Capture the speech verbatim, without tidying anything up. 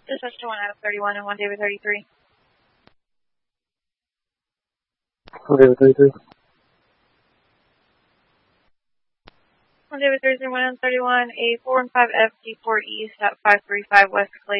Dispatch to one Adam thirty-one and one David thirty-three. one David thirty-three. one David thirty-three, one Adam thirty-one, a four one five F G four East at five three five West Clay